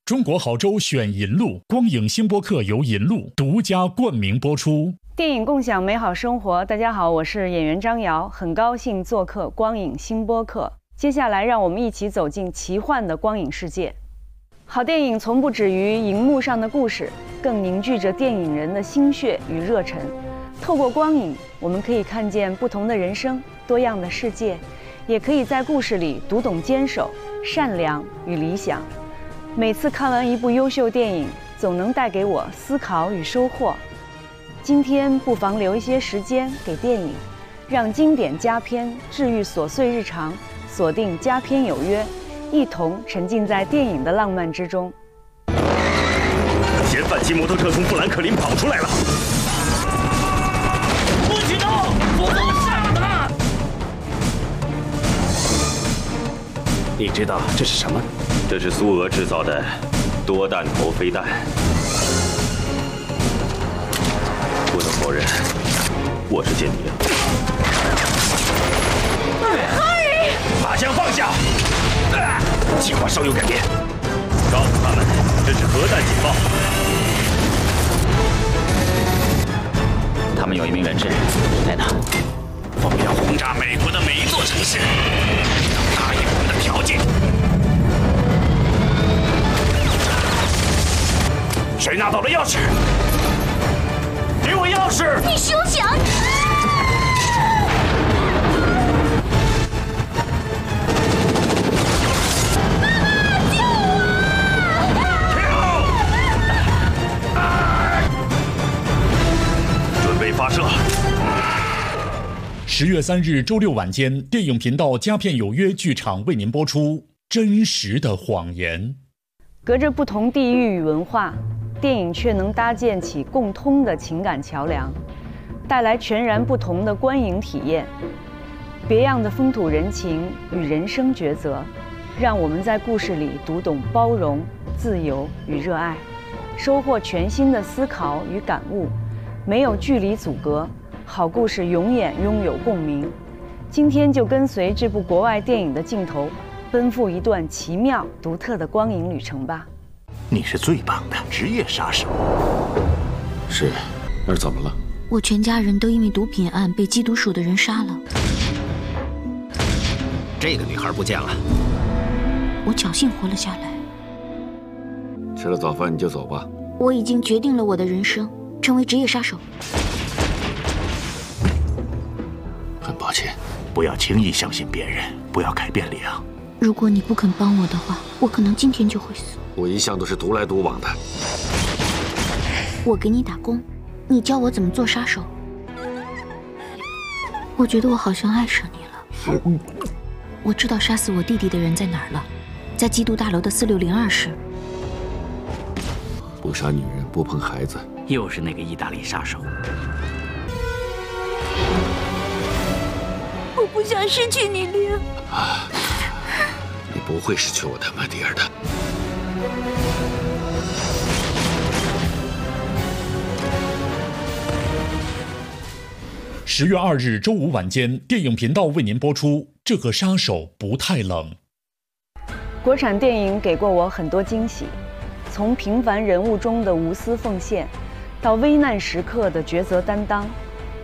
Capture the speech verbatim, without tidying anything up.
中国好州选银路，光影星播客由银路独家冠名播出。 电影共享美好生活，大家好，我是演员张瑶，很高兴做客光影星播客。接下来，让我们一起走进奇幻的光影世界。好电影从不止于荧幕上的故事，更凝聚着电影人的心血与热忱。透过光影，我们可以看见不同的人生、多样的世界，也可以在故事里读懂坚守、善良与理想。每次看完一部优秀电影，总能带给我思考与收获。今天不妨留一些时间给电影，让经典佳片治愈琐碎日常，锁定佳片有约，一同沉浸在电影的浪漫之中。 嫌犯骑摩托车从富兰克林跑出来了， 不许动，否则我杀了他！ 你知道这是什么？这是苏俄制造的多弹头飞弹。不能否认，我是间谍。 哈利， 把枪放下！计划稍有改变，告诉他们这是核弹警报。 他们有一名人质在哪？ 我们要轰炸美国的每一座城市，答应我们的条件。谁拿到了钥匙？给我钥匙！ 你休想！ 准备发射！ 十月三日周六晚间，电影频道佳片有约剧场为您播出《真实的谎言》。 隔着不同地域与文化，电影却能搭建起共通的情感桥梁，带来全然不同的观影体验。别样的风土人情与人生抉择，让我们在故事里读懂包容、自由与热爱，收获全新的思考与感悟。没有距离阻隔，好故事永远拥有共鸣。今天就跟随这部国外电影的镜头，奔赴一段奇妙独特的光影旅程吧。 你是最棒的职业杀手。 是，那怎么了？ 我全家人都因为毒品案被缉毒署的人杀了。 这个女孩不见了。 我侥幸活了下来。 吃了早饭你就走吧。 我已经决定了我的人生，成为职业杀手。 很抱歉，不要轻易相信别人，不要改变里昂。 如果你不肯帮我的话，我可能今天就会死。 我一向都是独来独往的。 我给你打工，你教我怎么做杀手。我觉得我好像爱上你了。我知道杀死我弟弟的人在哪儿了，在缉毒大楼的四六零二室。 不杀女人，不碰孩子。 又是那个意大利杀手。 我不想失去你，里昂。 啊，你不会失去我的，玛蒂尔的。 十月二日周五晚间，电影频道为您播出《这个杀手不太冷》。 国产电影给过我很多惊喜，从平凡人物中的无私奉献，到危难时刻的抉择担当，